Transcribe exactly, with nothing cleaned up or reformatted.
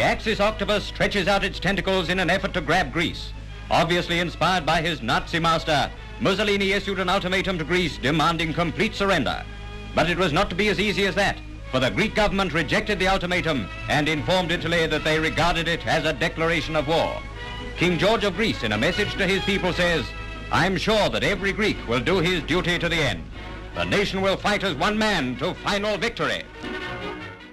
Axis octopus stretches out its tentacles in an effort to grab Greece. Obviously inspired by his Nazi master, Mussolini issued an ultimatum to Greece demanding complete surrender. But it was not to be as easy as that, for the Greek government rejected the ultimatum and informed Italy that they regarded it as a declaration of war. King George of Greece, in a message to his people, says, "I'm sure that every Greek will do his duty to the end. The nation will fight as one man to final victory."